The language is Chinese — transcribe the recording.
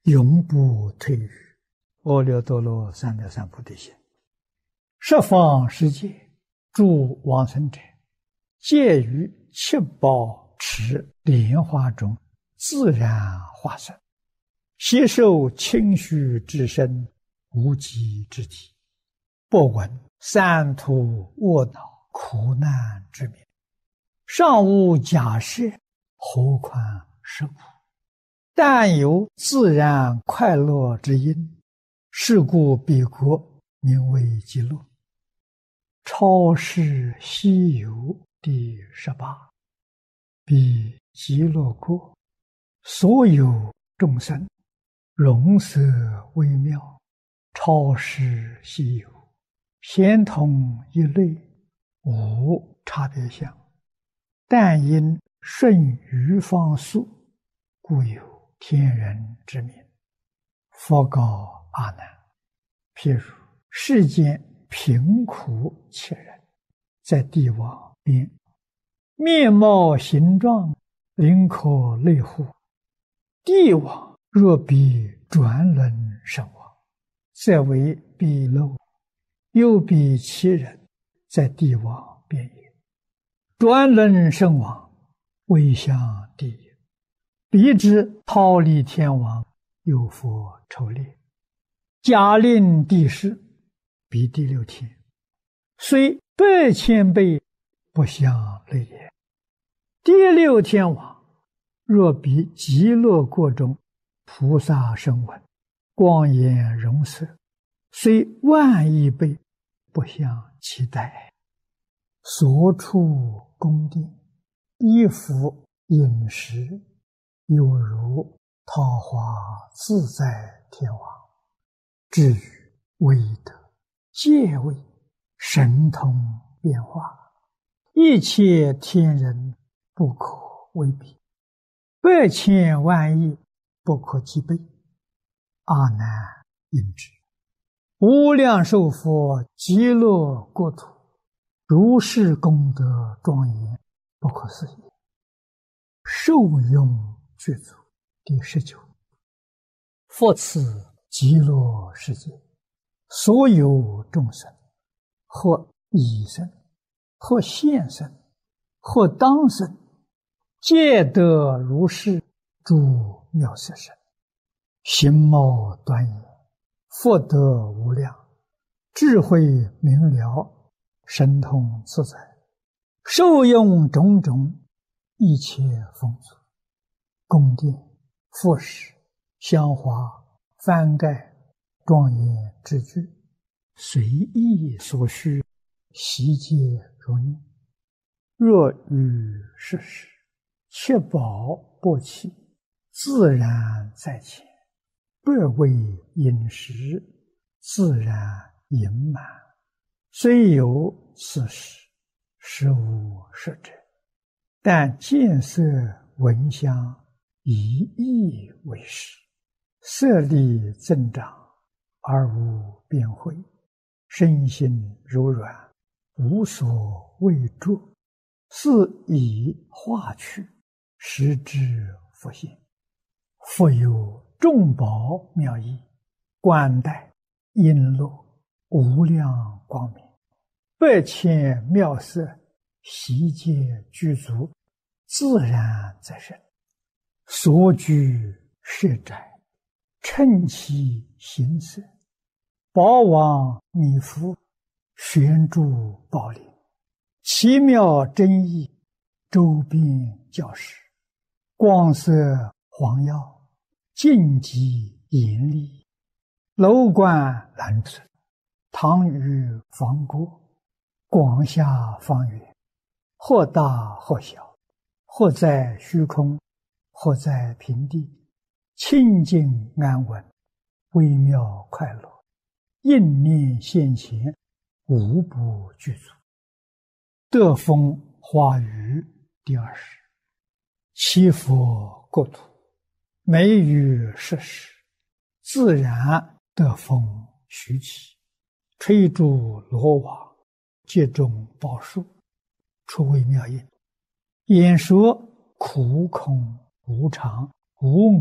永不退于阿耨多罗三藐三菩提心。十方世界诸往生者，皆于七宝池莲花中自然化身，悉受清虚之身，无极之体，不闻三途卧恼苦难之名，尚无假设，何况是苦？但有自然快乐之因，是故彼国名为极乐。超世西游第18，彼极乐国所有众生容色微妙，超世西游，咸同一类，无差别相，但因顺于方速，故有天人之名。佛告阿难：譬如世间贫苦切人，在地网边，面貌形状，灵可类乎？地网若比转轮身亡，则为彼漏；又比其人，在地网边也。转轮身亡，未向地也。彼之忉利天王，有佛筹列，假令地势，彼第六天，虽8,000倍，不相类也。第六天王若比极乐国中菩萨声闻，光颜容色，虽10000亿倍，不相期待。所处宫殿，衣服饮食，有如桃花自在天王。至于威德、戒位、神通变化，一切天人不可为比，8,000万亿不可计备。阿难应知，无量寿佛极乐国土，如是功德庄严，不可思议。受用具足第19。复此极乐世界，所有众生，或已生，或现生，或当生，皆得如是诸妙色身，形貌端严，福德无量，智慧明了，神通自在，受用种种一切丰足，宫殿、服饰、香花、幡盖、庄严之具，随意所需，悉皆如念。若于世时，七宝钵器自然在前，不为饮食，自然盈满。虽有此时，实无实者，但见色闻香，以意为实，色力增长，而无边慧，身心柔软，无所畏著，是以化去，实之佛性。复有众宝妙义，冠带璎珞，无量光明，8,000妙色，悉皆具足，自然在身。所居舍宅，称其形色，宝王弥覆，悬诸宝林，奇妙真义，周遍教室，光色黄耀，净极严厉，楼观蓝色，堂宇房郭，广厦方圆，或大或小，或在虚空，或在平地，清净安稳，微妙快乐，应念现前，无不具足。得风花雨第20。七佛国土，每于世时，自然得风徐起，吹诸罗网，皆种宝树，出微妙音。演说苦空无常，无